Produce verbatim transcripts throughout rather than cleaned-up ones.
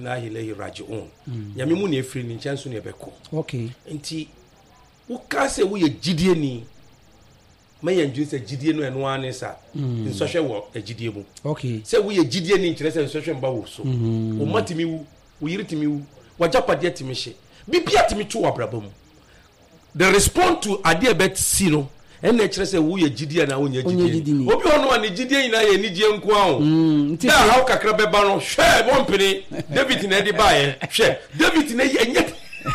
inna ilayhi raji'un nyame mu ne efiri ni nkyɛn so ne bɛkɔ okay nti wo ka se wo ye gidie ni ma ye ndwin se gidie no eno ane sa nsɔhwɛ wɔ agidie mu okay se wo ye gidie ni nkyerɛ se nsɔhwɛ mba wo so o matimi wu wo yiritimi wu wajapade atimi hye bibia atimi tu wabraba mu the response to ade bet si no en na kyerɛ se wo ye gidie na wo nya gidie obi ono ane gidie ina ye nigye nko aho nti da haw kakra beba no hwɛ wompene David na de bae hwɛ David na ye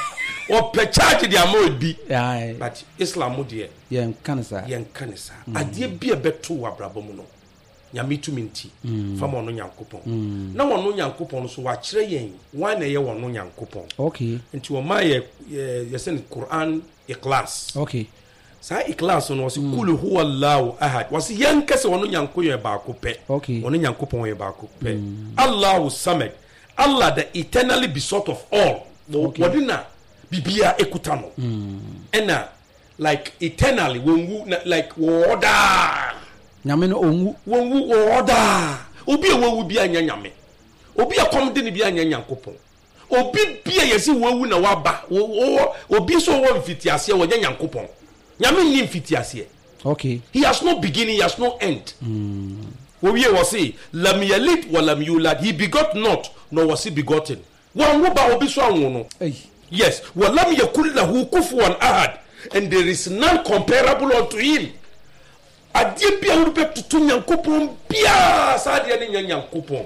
o pe charge di amod bi but Islam mo de yen kanisa yen kanisa ade bia beto wabraba mu no nyame tumi nti fama ono nyankopon na wono nyankopon so wa kyerɛ yen wan na ye wono nyankopon okay nti wo ma ye ye sen Quran ikhlas okay sa ikhlas no so kul huwa allah ahad was yen kase wono nyanko ye ba ko pɛ okay wono nyankopon ye ba ko pɛ allah samad Allah the eternally besought of all wodina bibia ekuta no ena like eternally wonwu like woda nyame no onwu wonwu woda obi e wowu bia nya nyame obi e kom de ne bia nya nyankopon obi bia yesi wowu na waba obi so wo mfitiase wo nya nyankopon nyame ni mfitiase okay he has no beginning, he has no end mm. we will say lam yalid wa lam yulad, he begot not nor was he begotten wan wo ba obi so anwo no yes wa lam yakul lahu kufuwan ahad, and there is none comparable unto him. Adie bia wo be tutu nyankopon bia sa de ne nyankopon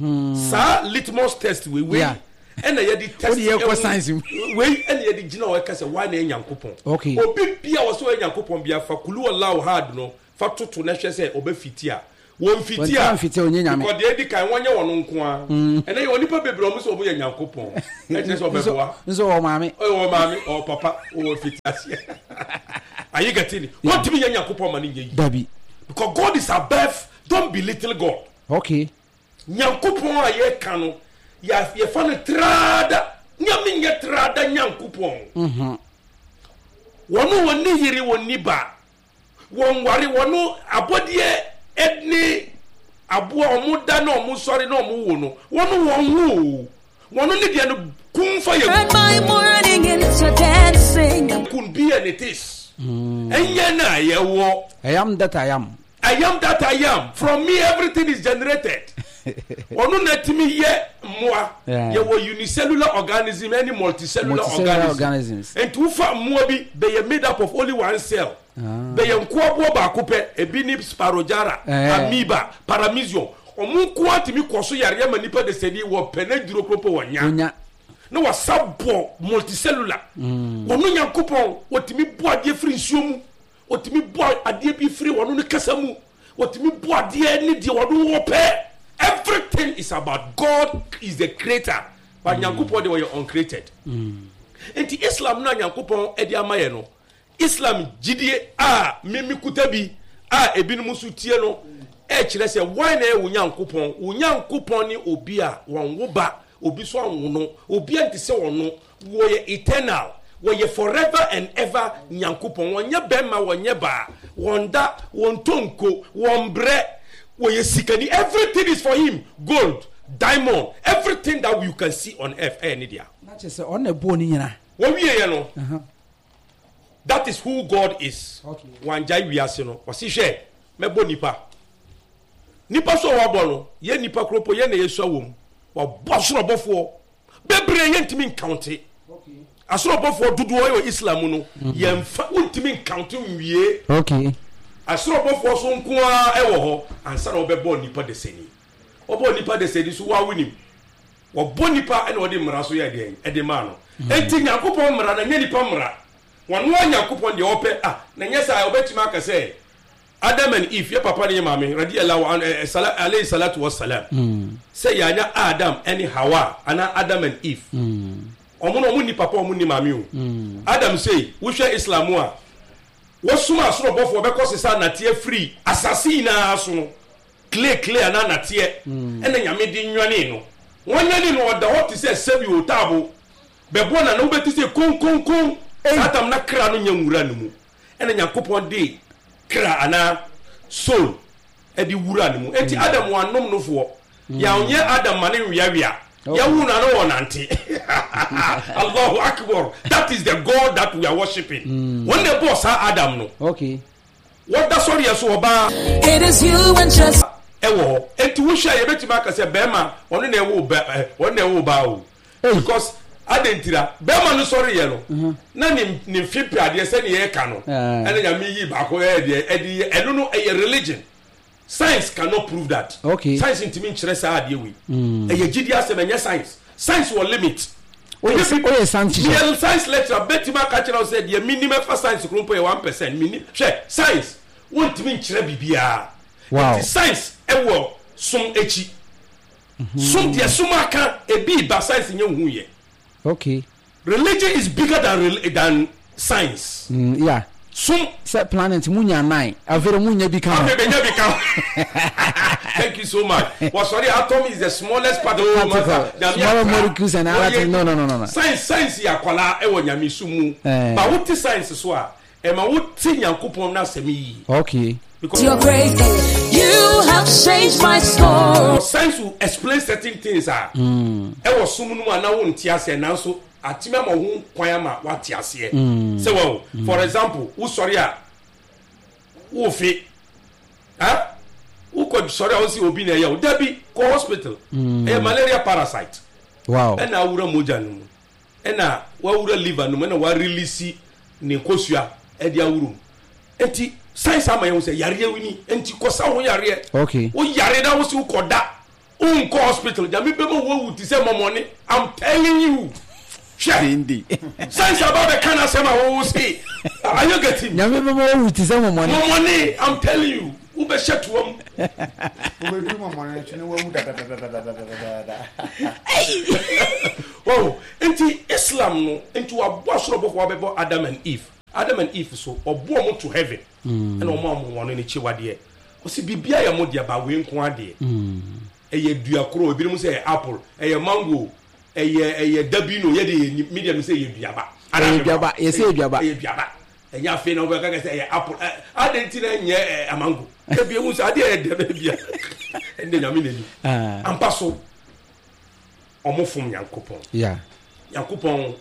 sa litmus test we we and na yedi test we e science we and yedi gina o ka se wa na nyankopon okay obi bia wo so nyankopon bia fa kulu wallahu hard no fa tutu na hwe se oba fitia won fitia won fitia onye nyame ko de edi kan wonye wono nko a ene ye onipa bebre omo so obo ye nyankopon e je so obeboa nso o maame o maame o papa o fitia se are you getting it? What do you mean nyankopon mani ye dabi because God is above, don't belittle God. Okay. Nyankopon aye kanu ya ye fa ne trada nyame nye trada nyankopon. Mhm. Wono woni yiri woni ba. Won ware wono abodie edni abo omuda na omusori na omuwo no. Wono wonwo. Wono ne de no kumfa ye. My morning into dancing. Kun be and it is. Enye na ye wo. I am that I am. I am that I am. From me, everything is generated. Onu netimi ye moa. Ye wo unicellular organism, any multicellular, multicellular organisms. And to fa moa bi, they are made up of only one cell. They are nkwabo ba kupe, ebini sparojara, amoeba, paramecium. Omu kwa timi koso yare ma nipa de sedi wo peneduro propo wanya. No wa sabo multicellular. Onu nyankopon otimi bo ade free nsuomu. Otimi bo ade bi free wonu ne kasamu. Otimi bo ade ni de wonu wo pe. Everything is about God is the creator. But nyankopon they were uncreated. Enti Islam na nyankopon e de amaye no. Islam jidie a mimi kutabi a ebinum su tie no e kire se why na e wo nyankopon wo nyankopon ni obi a won wo ba obi so anwo no obi anti se wono wo ye eternal wo ye forever and ever nyankopon wonye bema wonye ba wonda wontonko wonbre wo ye sikani, everything is for him. Gold, diamond, everything that you can see on earth any dia na che se on e bo ni nyina wo wie ye no. Uh-huh. That is who God is. Okay. Wanjai wiase no wasi hwe mebo nipa nipa so wa bo no ye nipa kropo ye na yesu awom wa bosoro bofo bebre ye ntimi county. Okay. Asoro bofo dudu o Islam no ye mfa ntimi county wie. Okay. Asoro bofo so nko a e wo ho ansa na obebo nipa de seni obo nipa de seni so wa winim wo bo nipa e na odi mra so ye de e de ma no enti nyankopon mra na nipa mra wanu nyankopon de ope ah na nyesa obetima ka say Adam and Eve, your papa and mommy, radiyallahu anhu, alayhi salatu wassalam. Say yanya Adam and Hawa, ana Adam and Eve. Omuno omuni papa omuni mami. Adam say, we share Islam wa. Wasuma so bofo because isa na tie free. Assassin so clay clay na na tie. Ena nyame di nwane no. Wanyane no oda what say save you tabo. Bebo na no beti say kon kon kon. Adam na kra no nyawura no mu. Ena nyankopon dey kra ana soul e di wura ne mu enti Adam wanom no fo ya onye Adam mane wiawia ya wu na no wonante Allahu akbar. That is the God that we are worshiping. Mm. When the boss Adam no okay what that sorry so oba it is you and just ewo enti wo hwa ye betima ka se bema ono na ewo ba ono na ewo ba o because adentira bema no sorry ye no na ni ni fipi ade se ne ye ka no ene nya me yi ba ko e de e de eno no e religion. Science cannot prove that. Okay. Science into mean chere sa ade we e ye gidi asem enye science. Science will limit. Oh yes, oh yes, science. The science lecture betima ka chere say the minimum for science group e one percent minimum. Science won't mean chere bibia. Wow. The science e wo sum echi. Sum dia suma kan e bi ba science nye hu ye. Okay. Religion is bigger than than science. Mm, yeah. Sum set planet munya nine. Avere munya bika. Avere munya bika. Thank you so much. Well, sorry, atom is the smallest part of the matter. Smaller molecules and other no no no no no. Science science ya kwala e wo nyame sumu. But what is science so a? E ma what ti Nyankopon na semi. Okay. Because you're great. You have changed my story. Science will explain certain things ah. Mm. E wo sumu no na wo ntia se na so atima ma hu kwan ma wate ase. Say well, for example, wo sorry a wo fi ah who could sorry I see obi na ya there be go hospital mm. a malaria parasite. Wow. And na wura moja no and na wa wura liver no na wa release ne kosua e dia wuru enti science ama ye say yare wini enti kosa ho yare. Okay. Wo yare da wo si koda un ko hospital ja me be mo wo wuti say momoni. I'm telling you Shindi. Science about the kind of say ma wo say are you getting ja me be mo wuti say momoni. Momoni, I'm telling you ube shetuom ube du momoni chine wo da da da da da da. Wow, enti Islam no enti wa bo asoro bo wa bebo Adam and Eve. Adam and Eve so obo mo to heaven. And o ma mo wono ni chiwade. O si bibia ya mo dia ba we nko ade. Mm. Eye dua kro obi mu say apple, eye mango, eye eye dabino ye de media no say ye duaba. Eye duaba, ye say duaba. Eye duaba. Enya fe na oba ka say eye apple. Adenti na nye amango. E bi mu say ade e de bia. Ende nyame na ni. Ah. Ampa so omo fom Nyankopon. Yeah. Nyankopon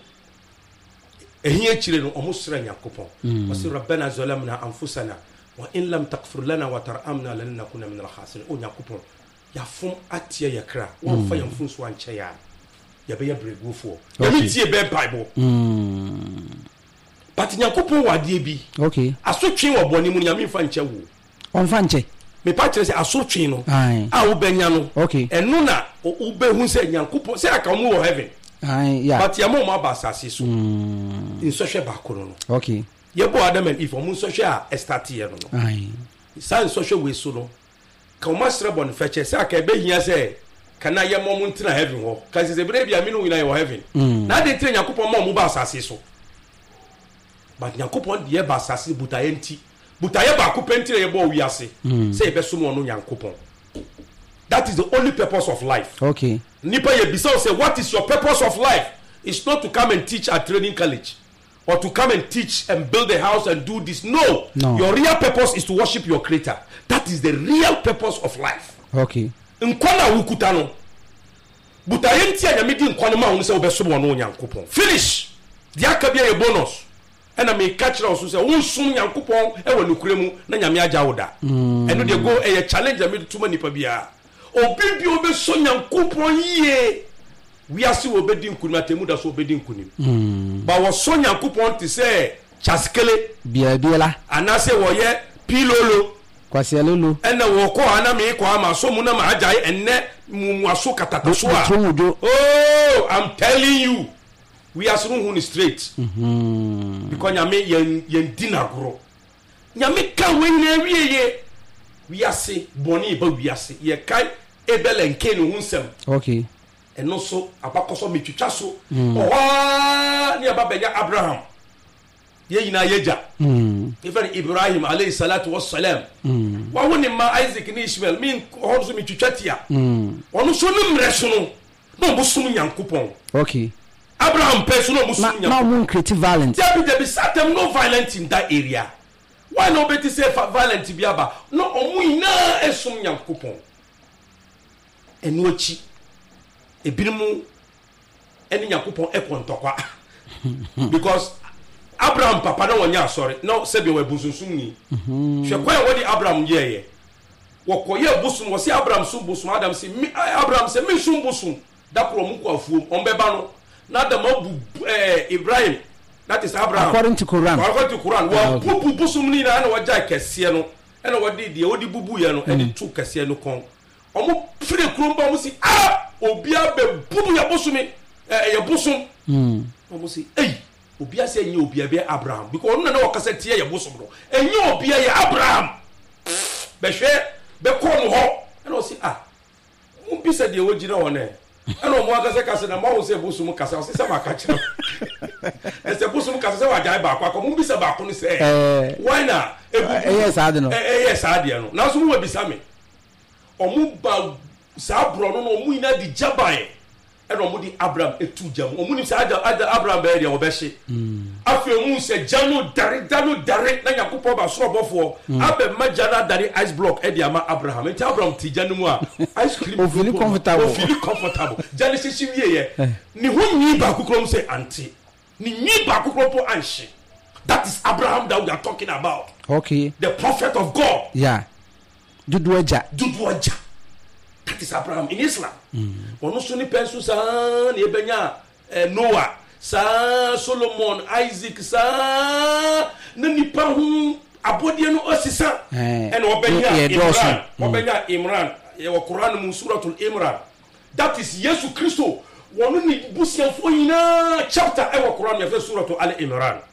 ehia chire no omo sra Nyankopon. Wasi rabbana zalamna anfusana wa in lam taghfir lana wa tarhamna lanakuna min al-khasirin. O Nyankopon ya fom atia yakra wa fa yamfun so anche ya. Ya be ya bregofo. Ya mi tie be Bible. Mm. But Nyankopon wade bi. Okay. Asotwe wo boni mu nyame fa nche wo. On fa nche. Me pa kire se asotwe no a wo benya no okay eno na wo be hu se Nyankopon se aka mu wo heaven ai yeah but ya mo ma ba asase so in social ba ko no okay ye bo Adam and Eve mo social a start here no ai san social we so no ka o masre bon feche se aka be hia se kana ye mo ntina heaven ho ka se se bre bia me no wina ye heaven na de tre Nyankopon mo mo ba asase so but Nyankopon de ba asase buta enti butaye ba ku pentire ye bo wiase say e be so mo no Nyankopon. That is the only purpose of life. Okay. Nipa ye bisa say what is your purpose of life? It's not to come and teach at training college or to come and teach and build a house and do this. No. no. Your real purpose is to worship your creator. That is the real purpose of life. Okay. Nkwana wukuta no. Butaye ntia nya medi nkwana ma hu say obeso mo no Nyankopon. Finish. Dia ka bia ye bonus. And I may catch us who say, "Who soon Yankupon, and when you cremu, Nanyamia Jawda." And do they go a challenge and made too many pabia. Oh, baby, obey son Yankupon ye. We are still obeying Kunatemu, that's obeying Kunim. But was son Yankupon to say, Chaskele, Biabela, and I say, well, yeah, Pilolo, Quasialulu, and the Woko Aname, Kwama, so Munama Ajay, and ne Muasoka Tatasua. Oh, I'm telling you. We are soon who is straight. Mm-hmm. Because Yame yen yen dinner grow. Yame can win every year. We are say Bonnie, but we are say ye kai Ebel and Ken Hunsem. Okay. And also Abacoso Michuchaso. Oh, near Babaya Abraham. Ye na yeja. Even Ibrahim alayhi salatu was salam. Why wouldn't my Isaac and Ishmael mean also Michuchatia? Onu sonum resono. No busum Yankupon. Okay. Abraham personal Muslim. Now, no creative violence. There be there be certain no violence in that area. Why nobody say violent to be about? No, omu ina esum Nyankopon. Enuochi. ebinimu eni Yakupon ekontokwa because Abraham papa na wonya sorry no se be we busunsun ni hwe kwan wodi Abraham yeye wokoye busum wo se Abraham sum busum Adam se Abraham se me sum busum da pro mu ko afuom on beba no na da mabu eh Ibrahim that is Abraham according to Quran according to Quran wo bubu busum ni na na wajai kese no ena wodi de wodi bubu ye no eni tu kese no kon omo fire kromba mo si ah obia be bubu ya busumi eh ya busum mm omo si eh obia se enye obia be Abraham because onu na na wakasa tie ya busum no enye obia ya Abraham be hwe be ko no ho ena o si ah mo bisa de wogina ho na ena o mo akase kase na mo se busum kase o se se maka kire ese busum kase se wajai ba akwa mo bisa ba ko no se eh why na eh yes ade no eh yes ade no na so mo bisa me omu ba sa bro no no mu ina di jabai e no mu di Abraham etu jam omu ni sa Abraham be dia obehye afi omu se janu dare danu dare na Yakupon ba so obofo abe majana dare ice block e dia ma Abraham enti Abraham ti janu mu a ice cream o feel comfortable o feel comfortable jani se si wiye ni hu nyi ba kokrom se anti ni nyi ba kokrom po anhye that is Abraham that we are talking about okay the prophet of God yeah Duduaja. Duduaja. That is Abraham in Islam. Ono so ni pensu sa ni ebenya Noah, sa Solomon, Isaac sa na nipa hu abodie no osisa. En obenya Imran, obenya Imran. Ye wo Quran mu suratul Imran. That is Jesus Christo. Wono ni busiafo yina chapter e wo Quran ye suratul Al Imran.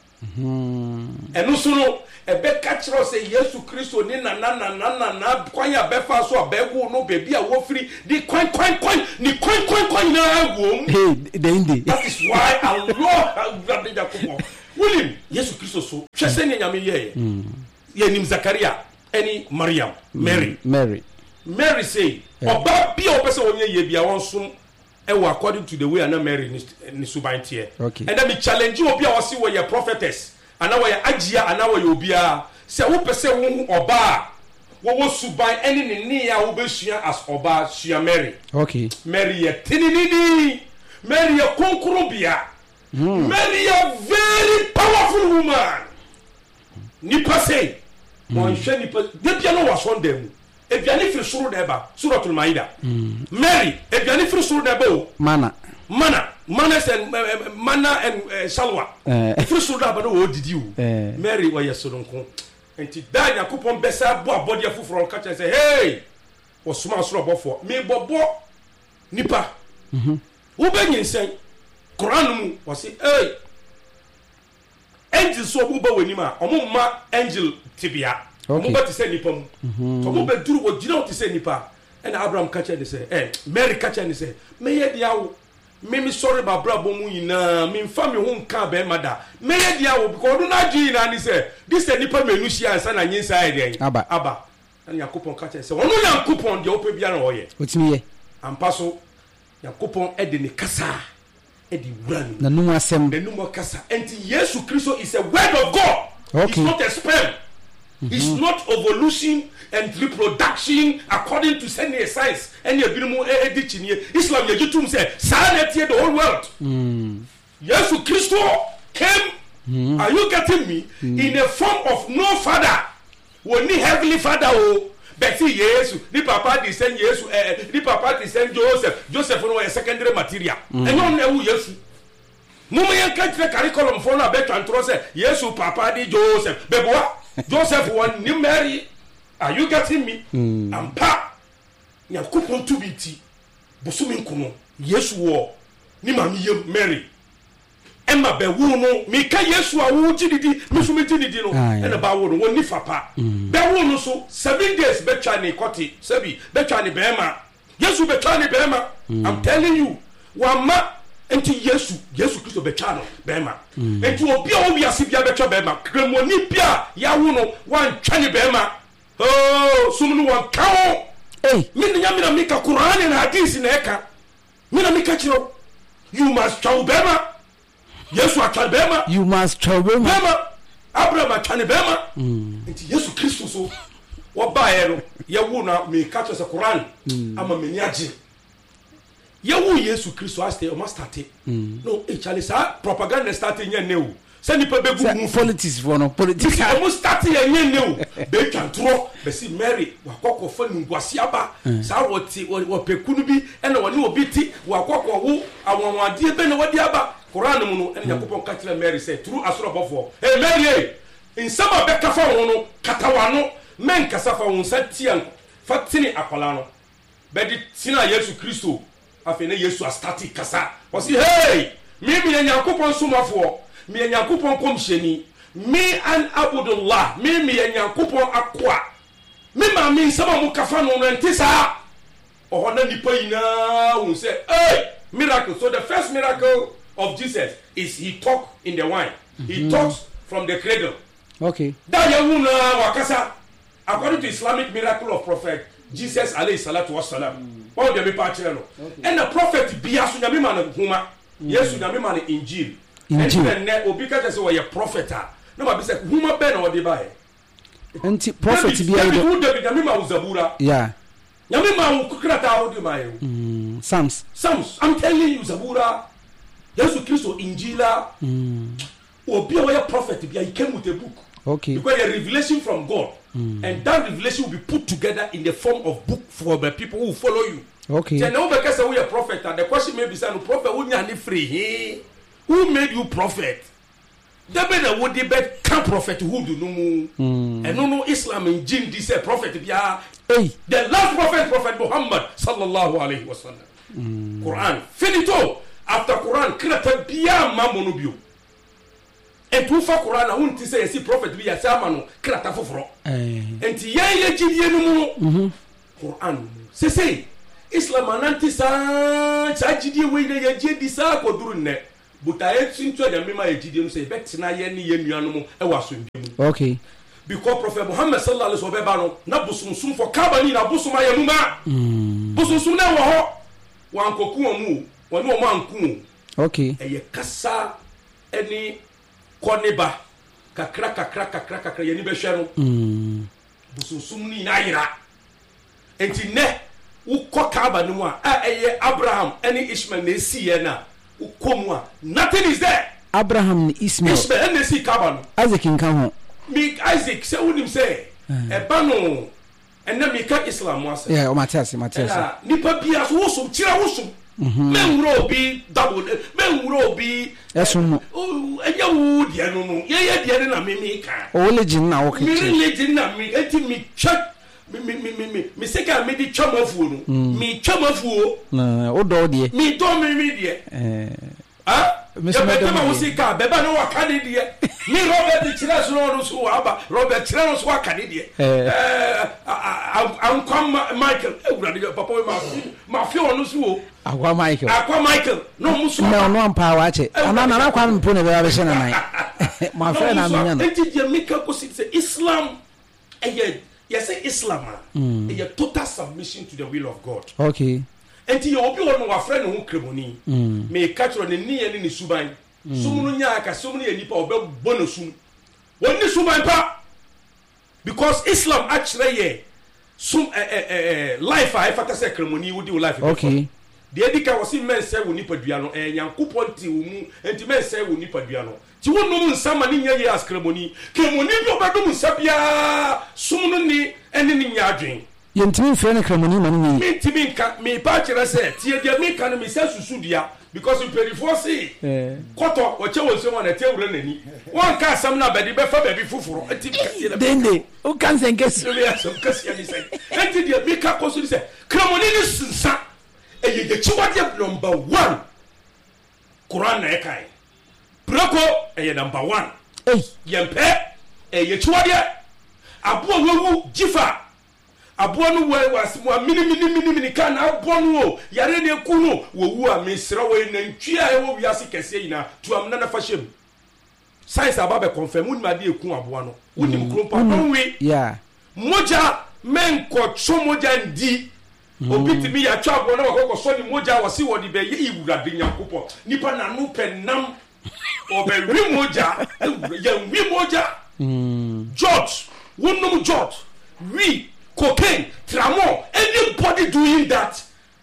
Mhm. Eno so no ebe kachiro se Yesu Kristo ni na na na na na kwan ya befa so abegu no baby a wo free di kwan kwan kwan ni kwan kwan kwan na wom hey the indi that is why Allah grade Yakupon William Yesu Kristo so hwese ni nyame ye ye nim Zakaria eni Mariam Mary Mary Mary say oba bia opese wonye ye bia wonsom e wo according to the way na Mary ni subantie okay and then me challenge obi a wose we ye prophetess ana wa ya agia ana wa ya obia se wo pese wo oba wo wo suban eni ne ne ya wo besua as oba sua Mary okay Mary ye tininini Mary ye konkurobia mm. Mary ye very powerful woman ni pase mo hwe ni pase de bia no was on dem e bia ni firi suru deba suratul Maida mm. Mary e bia ni firi suru deba mana Mana, mana and uh, mana and uh, salwa. First of all, what did you? Mary wa yesonko. Enti da Yakupon besa bo abodi afu from catch and say, "Hey, o suma so bofo. Me bobo nipa." Mhm. Wo be nyin Quran mu o say, "Hey, angel so bo ba wanima, omo ma angel tibia. Omo ba ti say nipa mu. Omo be duru wo gina ti say nipa." And Abraham catch and say, "Eh, Mary catch and say, me ye dia wo me me sorry ba brabo mu yina me mfa me ho nka be mada me ye dia wo because na dwi na ni say this is nipa menu hia ansa na nyin sai den aba aba na Yakupon ka che say wono Yakupon de opa bia na wo ye otimi ye ampa so Yakupon e de ne kasa e di wura na numu asem na numu kasa enti Jesus Christ is a word of God okay. It's not a sperm mm-hmm. It's not evolution and reproduction according to any science any ebinumu edichini Islam ye jitum say sanity the whole world mm. Jesus Christ came mm. Are you getting me mm. in a form of no father only heavenly father oh but Jesus the papa the send Jesus eh the papa the send Joseph Joseph no a secondary material mm. and no na Jesus mumu yan katre curriculum for na beto antro say Jesus papa di Joseph beboa Joseph one ni Mary. Are you getting me? Mm. Ampa Yakupon to be tea. Bosumi nkuno. Yesu wo. Ni mami ye Mary. Emma be wo no. Me ka Yesu a wo gididi. Me so me gididi no. E na ba wo no. Woni fapa. Be wo no so seven days be twa ni koti. Sebi be twa ni bema. Yesu be twa ni bema. I'm telling you. Wama enti Yesu. Yesu Kristo be twa no bema. Enti obi a wo wi ase bia be twa bema. Kremoni bia ya wo no wan twa ni bema. Oh, sumunu wan kawo. Hey, mini nyamina mika Quran na hadisi na eka. Mina mika chiro. You must chow bema. Yesu achal bema. You must chow bema. Bema. Abraham achal bema. Mm. Enti Yesu Kristo so. Wa ba ero. Ya wu na mika cho sa Quran. Mm. Ama meniaji. yewu Yesu Kristo aste o must start no e chale sa propaganda start nya new se nipa begu mu politics for no politics o must start nya new be twantro be si Mary wakoko fa nungwase aba sa woti wo pekunu bi e na woni obi ti wakoko wo awonwade be na wadi aba Quran mu no e Yakobon ka tire Mary say through asorobofo hey Mary in sama be ka fa wo no katawano men kasa fa won satian fatini akola no be di tina Yesu Kristo afene Yesu a static kasa o si hey me me Yakobon somafo me Yakobon komsheni me an abudullah me me Yakobon akwa me ma me sama mu kafa no no ntisa o hona nipa yina won say hey miracle. So the first miracle of Jesus is he talk in the wine. Mm-hmm. He talks from the cradle. Okay. That yawuna wakasa. According to Islamic miracle of prophet Jesus alayhi salatu wassalam. All the people channel. And the prophet biasu nyame man huma. Yesu nyame man injil. Injil. And then obika just say a prophet. No ma be say huma be na odi bae. Enti prophet bia who David nyame man zabura. Yeah. Nyame man kukrata odi bae. Mm. Psalms. Psalms. I'm telling you zabura. Yesu Kristo injila. Mm. Obi a prophet bia he came with a book. Okay. Because a revelation from God. Mm. And that revelation will be put together in the form of book for the people who follow you. Okay. Then now because we are prophet, and the question may be saying, prophet, who are free? Who made you prophet? The better would be can prophet who do no more. And no no Islam in jinn this a prophet bia. Hey. The last prophet, Prophet Muhammad sallallahu alaihi wasallam. Mm. Quran. Finito. After Quran, krata bia mamonobio. And to fa Quran won ti say si prophet bi ya sama no krata foforo eh enti ye ye gidie no mu mhm Quran se say Islam ananti sa cha gidie we na ye gidi sa koduru ne buta e tinto ya mema ye gidie no say betina ye ne ye nuano mu e wasombi mu. Okay. Because Prophet Muhammad sallallahu alaihi wasallam no na busumsum for kabani na busuma ye muma mm busumsum na wo ho wan koku mu woni o man ku. Okay. E ye kasa eni Koneba kakra kakra kakra kakra yeni be hwe no mm bususum ni na yira enti ne ukọ Kaaba no mu a eye Abraham ene Ishmael na esiye na ukomu a nothing is there. Abraham ni Ishmael Ishmael ene si Kaaba no Isaac nka ho mi Isaac se unim se e ba no ene mi ka Islam wase yeah o Matthias Matthias nipa bia so wosum kira wosum men wuro bi double men wuro bi esun enya wu dia no no ye ye dia na me me ka o legend na wo ka me legend na me enti me check me me me me me seka me di chamafuo no me chamafuo na o do de me do me me de eh ah me se me do seka beba no wa ka de de me Robert di chira so no so aba Robert chira no so wa ka de de eh am come Michael ewurade papa we ma ma fi onu so Akwa Michael. Akwa Michael. No musu. No no ampa wache. Ana na na kwa mpo ne be be na nai. My friend na me nya. Enti je mika ko say Islam eye you say Islam mm. eye total submission to the will of God. Okay. Enti you obi won wa friend no kremoni. Me ka chiro ne ni ye ni suban. Sum no nya aka sum no ye nipa obe bono sum. Woni suban pa. Because Islam actually ye sum eh eh eh life I fata say kremoni wodi life. Okay. The edika was in men say we nipadua no eh Yankopon ti wo mu enti men say we nipadua no ti won no nsama ni nya ye askremoni kremoni bi obadum nsabia sum no ni ene ni nya adwen yentimi fre ne kremoni ma ni mi ntimi nka mi pa kire say tie dia mi ka no mi say susudia because you pay for say eh koto o che won se won na tie wura nani won ka asam na bedi be fa bebi fufuro enti kase dende o kan sen kase ya so kase ya ni say enti dia mi ka ko so say kremoni ni sunsa eye ye chiwade number one Quran na ekai proko eye number one eh yempe eye chiwade abo wewu jifa abo no we wasmo mini mini mini mini kan abo no yare ne ku no wewu a mesra we na ntwia e wo wiase kese yina to amna na fashem science ababe confirm uni ma de eku abo no uni mkrompa don we yeah moja men ko chomoja ndi obi timi ya twa abo na wakoko so ni moja wasi wodi be ye iwurade Nyankopon nipa na no penam obe wi moja ya wi moja mm George wonum George we cocaine tramo anybody doing that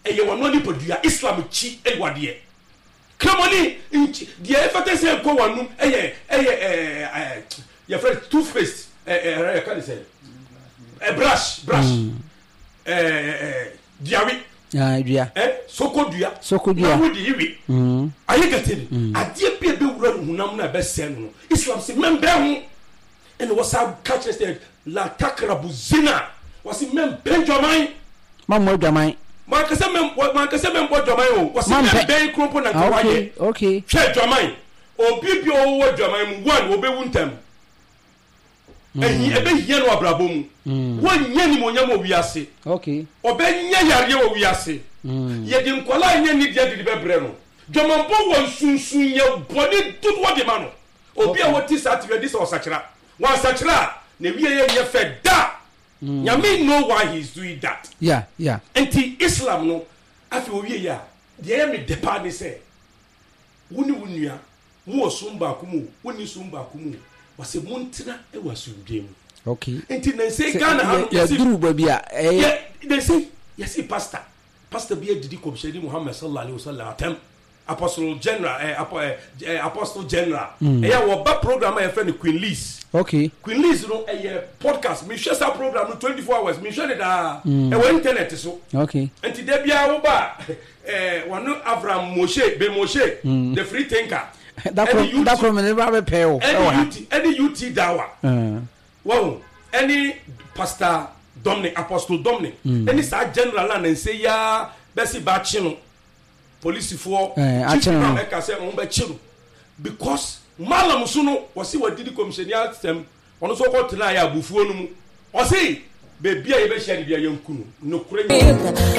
eye wono ni podua Islam chi ewade kramoni die efete se ko wanu eye eye eh your friend toothpaste eh eh can say a brush brush eh eh diawi ah dua eh sokodua sokodua na wudi iwi mm aye gatini adie bia be wura hunam na be se no Islam se membe ho and was a catch said la takrabu zina was mem benjamin mammo jaman man ka se mem man ka se mem bo jaman o was mem ben krompo na ka waye okay hwe jaman obi bi o wo jaman mu one obe wuntam ehi ebe hie no abrabo mu wonye ni monyam o wiase okay obe nya yare o wiase ye di nkwala nya ni dia di bebre no jaman bo won sunsun ye boni tudwo de ma no obi a woti sat we dis o sakira wa sakira ne wie ye ye fe da nyame know why he's doing that yeah yeah anti Islam no afi o wie ya de me depa ni se woni wonua wo osumba kumu woni sumba kumu wase montina e wasundwem okay enti na say Ghana ha ya duru ba bia eh they say yes pastor pastor bi edidi komshedi Muhammad sallallahu alaihi wasallam atem apostle general eh apostle general eh ya wo ba program e friend Queen Liz okay Queen Liz no eh podcast me share that program no twenty-four hours me share da e wo internet so okay enti da bia wo ba eh wonu Abraham Moshe be Moshe the free thinker that from that from never be pay o any U T dawa uh wow any pastor Dominic apostle Dominic any sa general and say ya besi ba chi no police for chief na e ka say on ba chi no because malam so no wasi wadidi commissioner system ono so ko tena ya bufuo no mu o say be bia ye be share bia yankunu no kure